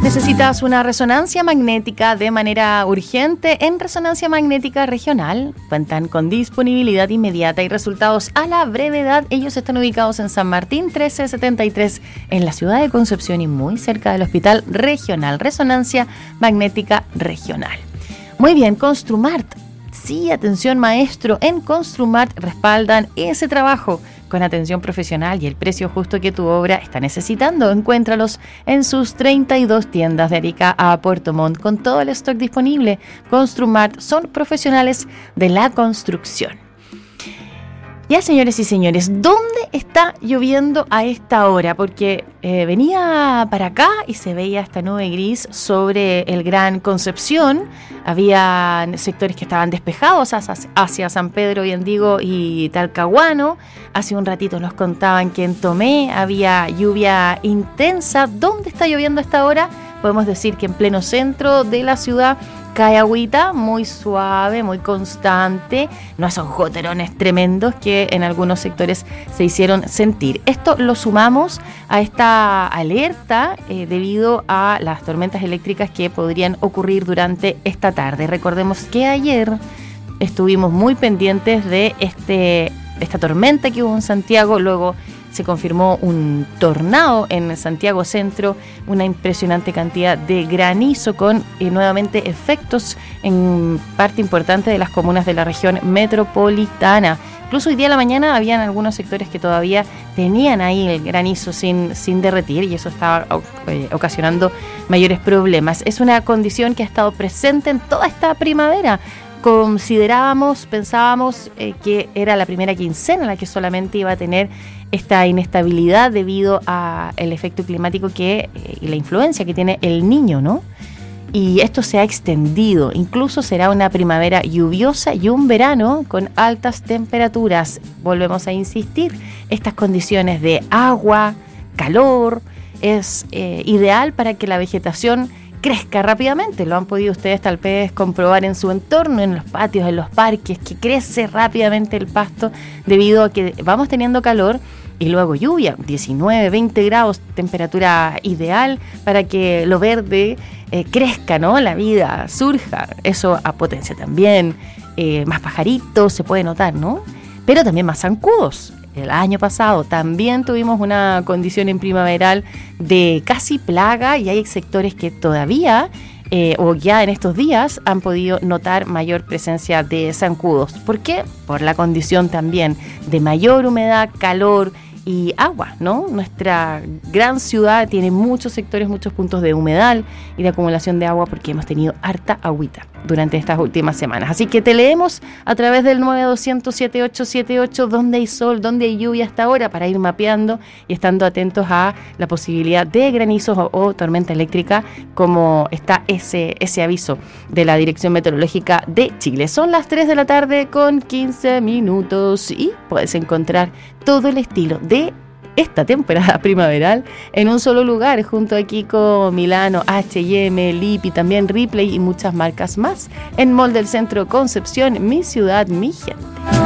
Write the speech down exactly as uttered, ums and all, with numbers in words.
¿Necesitas una resonancia magnética de manera urgente? En Resonancia Magnética Regional cuentan con disponibilidad inmediata y resultados a la brevedad. Ellos están ubicados en San Martín trece setenta y tres, en la ciudad de Concepción y muy cerca del Hospital Regional. Resonancia Magnética Regional. Muy bien, Construmart. Sí, atención maestro, en Construmart respaldan ese trabajo con atención profesional y el precio justo que tu obra está necesitando. Encuéntralos en sus treinta y dos tiendas de Arica a Puerto Montt con todo el stock disponible. Construmart son profesionales de la construcción. Ya, señores y señores, ¿dónde está lloviendo a esta hora? Porque eh, venía para acá y se veía esta nube gris sobre el Gran Concepción. Había sectores que estaban despejados hacia, hacia San Pedro, Biendigo y Talcahuano. Hace un ratito nos contaban que en Tomé había lluvia intensa. ¿Dónde está lloviendo a esta hora? Podemos decir que en pleno centro de la ciudad cae agüita muy suave, muy constante, no esos goterones tremendos que en algunos sectores se hicieron sentir. Esto lo sumamos a esta alerta eh, debido a las tormentas eléctricas que podrían ocurrir durante esta tarde. Recordemos que ayer estuvimos muy pendientes de este, esta tormenta que hubo en Santiago, luego se confirmó un tornado en Santiago Centro, una impresionante cantidad de granizo con eh, nuevamente efectos en parte importante de las comunas de la región metropolitana. Incluso hoy día a la mañana habían algunos sectores que todavía tenían ahí el granizo sin, sin derretir y eso estaba eh, ocasionando mayores problemas. Es una condición que ha estado presente en toda esta primavera. Considerábamos, pensábamos eh, que era la primera quincena la que solamente iba a tener esta inestabilidad debido al efecto climático que eh, y la influencia que tiene el Niño, ¿no? Y esto se ha extendido, incluso será una primavera lluviosa y un verano con altas temperaturas. Volvemos a insistir, estas condiciones de agua, calor, es eh, ideal para que la vegetación crezca rápidamente. Lo han podido ustedes tal vez comprobar en su entorno, en los patios, en los parques, que crece rápidamente el pasto debido a que vamos teniendo calor y luego lluvia, diecinueve, veinte grados, temperatura ideal para que lo verde eh, crezca, ¿no? La vida surja, eso a potencia también, eh, más pajaritos se puede notar, ¿no? Pero también más zancudos. El año pasado también tuvimos una condición en primaveral de casi plaga y hay sectores que todavía eh, o ya en estos días han podido notar mayor presencia de zancudos. ¿Por qué? Por la condición también de mayor humedad, calor y agua, ¿no? Nuestra gran ciudad tiene muchos sectores, muchos puntos de humedal y de acumulación de agua porque hemos tenido harta agüita durante estas últimas semanas. Así que te leemos a través del nueve dos cero cero siete ocho siete ocho dónde hay sol, dónde hay lluvia hasta ahora para ir mapeando y estando atentos a la posibilidad de granizos o, o tormenta eléctrica como está ese, ese aviso de la Dirección Meteorológica de Chile. Son las tres de la tarde con quince minutos y puedes encontrar todo el estilo de esta temporada primaveral en un solo lugar, junto a Kiko, Milano, H y M, Lipi, también Ripley y muchas marcas más, en Mall del Centro Concepción, mi ciudad, mi gente.